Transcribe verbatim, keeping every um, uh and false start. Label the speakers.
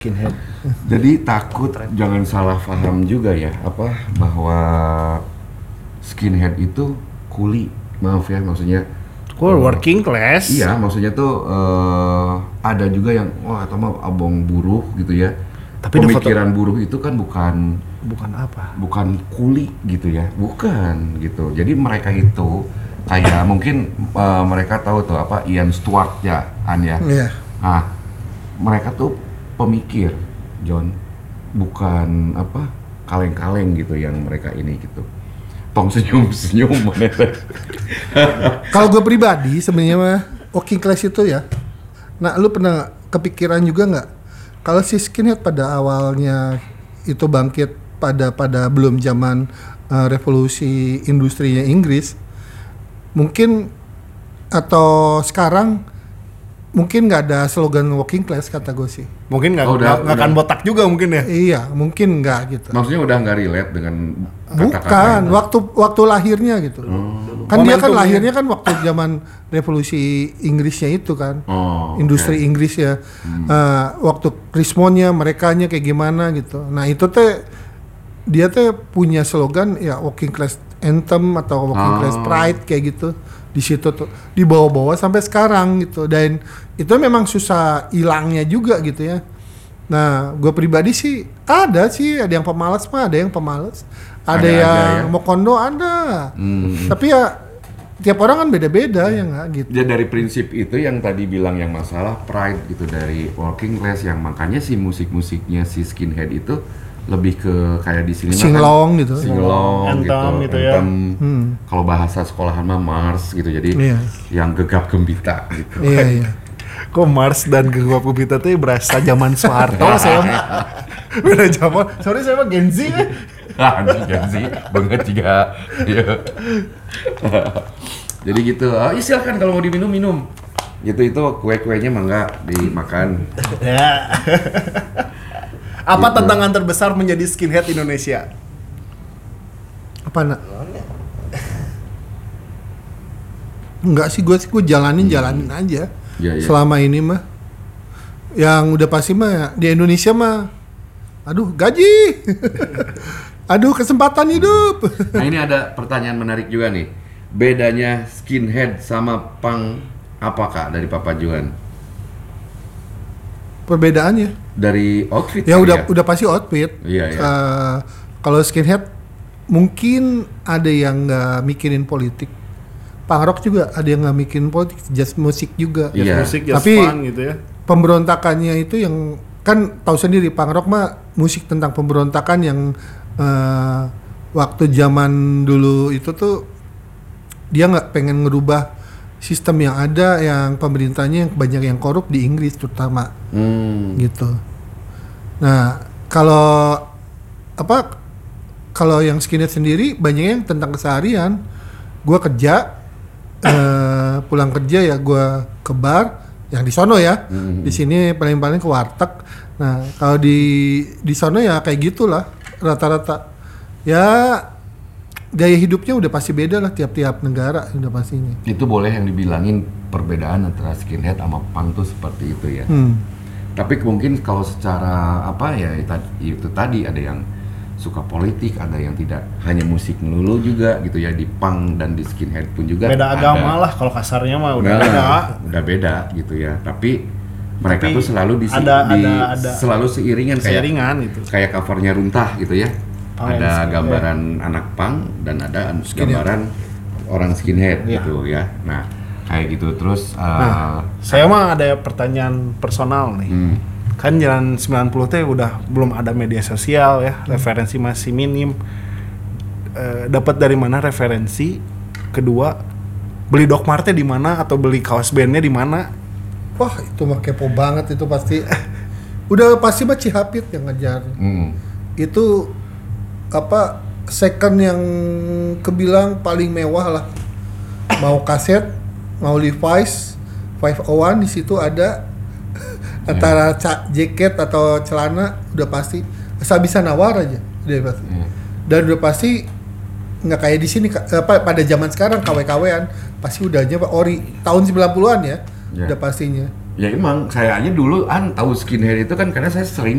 Speaker 1: skinhead.
Speaker 2: Jadi takut jangan salah paham juga ya, apa bahwa skinhead itu kuli, maaf ya maksudnya.
Speaker 1: Cool, working class.
Speaker 2: Iya, maksudnya tuh uh, ada juga yang wah atau mah abong buruh gitu ya. Tapi pemikiran buruh itu kan bukan
Speaker 1: bukan apa?
Speaker 2: Bukan kuli gitu ya, bukan gitu. Jadi mereka itu kayak mungkin uh, mereka tahu tuh apa Ian Stewart ya, An ya.
Speaker 3: Yeah.
Speaker 2: Nah, mereka tuh pemikir, John, bukan apa kaleng-kaleng gitu yang mereka ini gitu. Tong senyum-senyum mana.
Speaker 3: Kalau gue pribadi sebenarnya mah working class itu ya. Nah, lu pernah kepikiran juga nggak kalau si skinhead pada awalnya itu bangkit pada pada belum zaman uh, revolusi industrinya Inggris, mungkin atau sekarang mungkin nggak ada slogan working class kata gue sih.
Speaker 1: Mungkin nggak
Speaker 2: oh,
Speaker 1: nggak akan botak juga mungkin ya.
Speaker 3: Iya, mungkin nggak gitu.
Speaker 2: Maksudnya udah nggak relate dengan
Speaker 3: bukan waktu waktu lahirnya gitu. Hmm. Kan dia kan lahirnya kan waktu zaman revolusi Inggrisnya itu kan.
Speaker 2: Oh,
Speaker 3: industri
Speaker 2: okay.
Speaker 3: Inggris ya. Hmm. Uh, waktu Richmondnya merekanya kayak gimana gitu. Nah, itu teh dia teh punya slogan ya working class anthem atau working oh. class pride kayak gitu. Di situ tuh dibawa-bawa sampai sekarang gitu, dan itu memang susah hilangnya juga gitu ya. Nah, gue pribadi sih ada sih, ada yang pemalas mah, ada yang pemalas, ada, ada yang ya? Mau kondo ada, hmm. tapi ya tiap orang kan beda-beda ya nggak gitu.
Speaker 2: Ya dari prinsip itu yang tadi bilang yang masalah pride gitu dari working class, yang makanya si musik-musiknya si skinhead itu lebih ke kayak di sini
Speaker 3: singlong kan, gitu,
Speaker 2: singlong gitu,
Speaker 1: gitu ya.
Speaker 2: Hmm. Kalau bahasa sekolahan mah Mars gitu, jadi yeah. yang gegap gembita gitu.
Speaker 3: Iya iya.
Speaker 1: Kok Mars dan gegap gembita tuh berasa zaman Soeharto saya mah. Beda zaman. Sorry saya mah Gen Z ya.
Speaker 2: Ah, Gen Z banget juga. Jadi gitu. Oh, ya silakan kalau mau diminum minum. Gitu itu kue-kuenya mah enggak dimakan.
Speaker 1: Ya. Apa gitu. Tantangan terbesar menjadi skinhead Indonesia?
Speaker 3: Apa nak? Enggak sih, gue sih gue jalanin hmm. jalanin aja. Ya, ya. Selama ini mah, yang udah pasti mah di Indonesia mah, aduh gaji, aduh kesempatan hidup.
Speaker 2: Nah ini ada pertanyaan menarik juga nih. Bedanya skinhead sama punk apa Kak dari Papa Juan?
Speaker 3: Perbedaannya
Speaker 2: dari outfit
Speaker 3: ya udah ya? Udah pasti outfit.
Speaker 2: Iya, iya.
Speaker 3: Uh, kalau skinhead mungkin ada yang nggak mikirin politik, punk rock juga ada yang nggak mikirin politik, just musik juga.
Speaker 1: Just
Speaker 2: iya.
Speaker 1: musik, just
Speaker 3: tapi
Speaker 1: fun gitu ya.
Speaker 3: Pemberontakannya itu yang kan tahu sendiri, punk rock mah musik tentang pemberontakan yang uh, waktu zaman dulu itu tuh dia nggak pengen ngerubah sistem yang ada, yang pemerintahnya yang banyak yang korup di Inggris terutama, hmm. gitu. Nah kalau apa kalau yang skinhead sendiri banyak yang tentang keseharian. Gue kerja, uh, pulang kerja ya gue ke bar, yang di sono ya. Hmm. Di sini paling-paling ke warteg. Nah kalau di di sono ya kayak gitulah rata-rata. Ya gaya hidupnya udah pasti beda lah tiap-tiap negara udah pastinya.
Speaker 2: Itu boleh yang dibilangin perbedaan antara skinhead sama punk tuh seperti itu ya. Hmm. Tapi mungkin kalau secara apa ya itu tadi ada yang suka politik, ada yang tidak, hanya musik melulu juga gitu ya di punk dan di skinhead pun juga.
Speaker 1: Beda
Speaker 2: ada.
Speaker 1: Agama lah kalau kasarnya mah udah
Speaker 2: nah,
Speaker 1: beda.
Speaker 2: Udah beda gitu ya. Tapi mereka
Speaker 1: Tapi
Speaker 2: tuh selalu di,
Speaker 1: ada,
Speaker 2: di
Speaker 1: ada, ada.
Speaker 2: selalu seiringan,
Speaker 1: seiringan
Speaker 2: kayak
Speaker 1: itu.
Speaker 2: Kayak covernya Runtah gitu ya. Oh, ada gambaran ya. Anak punk dan ada skinhead. Gambaran orang skinhead ya. Gitu ya. Nah, kayak gitu terus. Uh,
Speaker 1: nah, saya mah ada pertanyaan personal nih. Hmm. Kan jalan sembilan puluh teh udah belum ada media sosial ya, hmm. referensi masih minim. E, dapat dari mana referensi? Kedua, beli Doc Mart di mana atau beli kaos bandnya di mana?
Speaker 3: Wah, itu mah kepo banget itu pasti. Udah pasti mah Cihapit yang ngejar. Hmm. Itu apa second yang kebilang paling mewah lah, mau kaset, mau Levi's five oh one di situ ada, antara ca- jaket atau celana udah pasti asal bisa nawar aja udah pasti, yeah. Dan udah pasti nggak kayak di sini apa pada zaman sekarang K W K W-an pasti udah aja Pak ori tahun sembilan puluhan ya, yeah. Udah pastinya.
Speaker 2: Ya emang saya aja dulu an tahu skinhead itu kan karena saya sering